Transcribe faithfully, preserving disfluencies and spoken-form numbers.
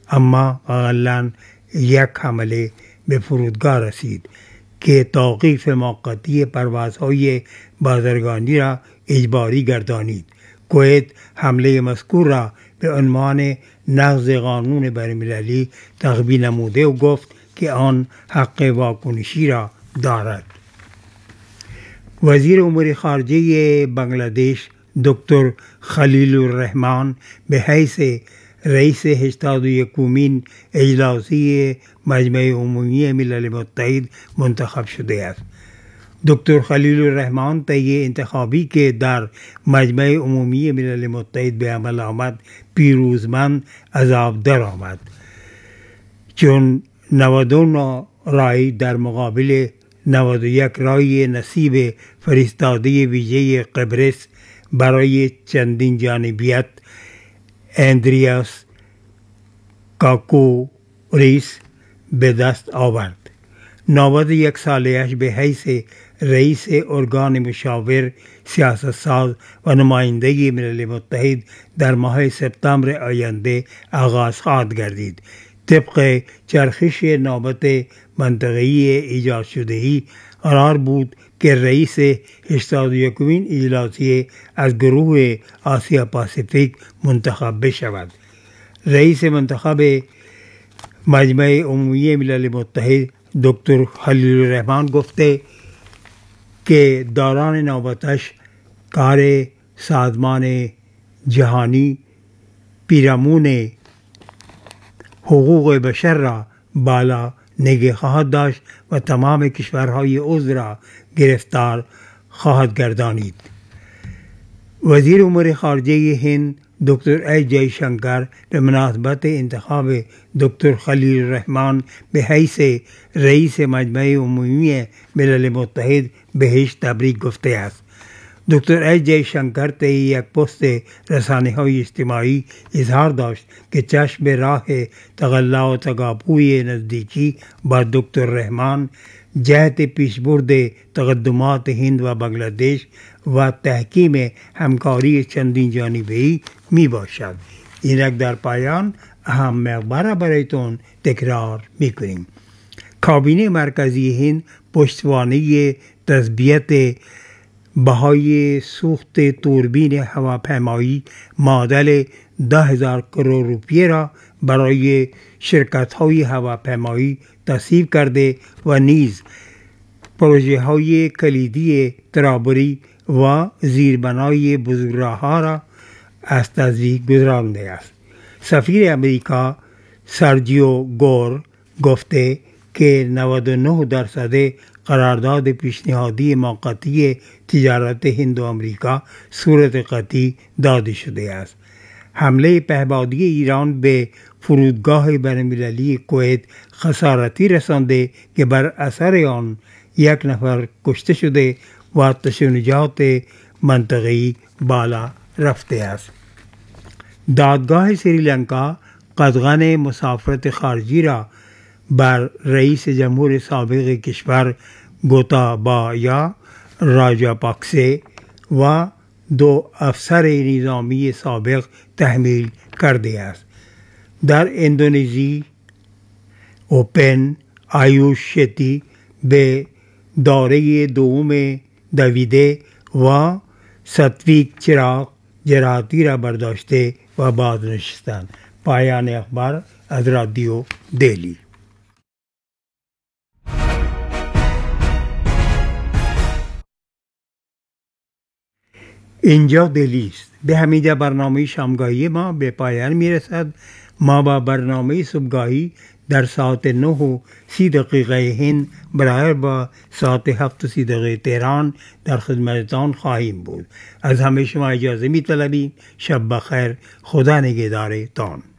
اما اقلاً یک حمله به فرودگاه رسید که توقیف موقتی پروازهای بازرگانی را اجباری گردانید. کویت حمله مذکور را به عنوان نقض قانون بین‌المللی تقبیل نموده و گفت که آن حق واکنشی را دارد. وزیر امور خارجه بنگلادش دکتر خلیل الرحمن به حیث رئیس هشتاد و یکمین اجلاسی مجمع عمومی ملل متحد منتخب شده است. دکتر خلیل الرحمن طی انتخابی که در مجمع عمومی ملل متحد به عمل آمد پیروزمند از آب در آمد، چون نود و نه رای در مقابل نود و یک رای نصیب فرستاده ویژه قبرس برای چندین جانبیت اندریاس کاکوریس به دست آورد. نود و یک ساله‌اش به حیث رئیس ارگان مشاور، سیاست ساز و نماینده ملل متحد در ماه سپتامبر آینده آغاز خواهد گردید. طبق چرخش نوبت منطقه‌ای ایجاد شده‌ای قرار بود که رئیس هشتاد و یکمین اجلاسی از گروه آسیا پاسیفیک منتخب بشود. رئیس منتخب مجمع عمومی ملل متحد دکتر خلیل الرحمن گفته که دوران نوبتش کار سازمان جهانی پیرامون حقوق بشر را بالا نگه خواهد داشت و تمام کشورهای عضو را گرفتار خواهد گردانید. وزیر امور خارجه هند دکتر ایس جای شنکر به مناسبت انتخاب دکتر خلیل الرحمن به حیث رئیس مجمع عمومی ملل متحد بهش تبریک گفته است. دکتر ایس جای شنکر طی یک پست رسانه‌های اجتماعی اظهار داشت که چشم راه تقلا و تقابل نزدیکی با دکتر رحمان جهت پیشبرد تقدمات هند و بنگلادش و تحکیم همکاری چندین جانبه‌ای می باشد. اینک در پایان اهم مقبره برایتون تکرار می کنیم. کابینه مرکزی هند پشتوانه تثبیت بهای سوخت توربین هواپیمایی معادل ده هزار کروڑ روپیه را برای شرکت‌های هواپیمایی تصویب کرده و نیز پروژه های کلیدی ترابری و زیربنای بزرگراه‌ها را از تصویب گذرانده است. سفیر امریکا سرجیو گور گفته که نود و نه درصد قرارداد پیشنهادی موقتی تجارت هند و امریکا صورت قطعی داده شده است. حمله پهپادی ایران به فرودگاه بین‌المللی کویت خسارتی رسانده که بر اثر آن یک نفر کشته شده و تشنجات منطقه‌ای بالا رفته است. دادگاه سریلانکا قدغن مسافرت خارجی را بر رئیس جمهور سابق کشور گوتابایا راجاپاکسه و دو افسر نظامی سابق تحمیل کرده است. در اندونزی اوپن آیوش شتی به دوره دوم دویده و ستویک چراغ جراحتی را برداشته و بازنشستند. پایان اخبار از رادیو دهلی. اینجا دهلی است. به همینجا برنامه شامگاهی ما به پایان میرسد. ما با برنامه صبحگاهی در ساعت نه و سی دقیقه هند برابر با ساعت هفت و سی دقیقه تهران در خدمتتان خواهیم بود. از همه شما اجازه می طلبیم. شب بخیر. خدا نگهدارتان.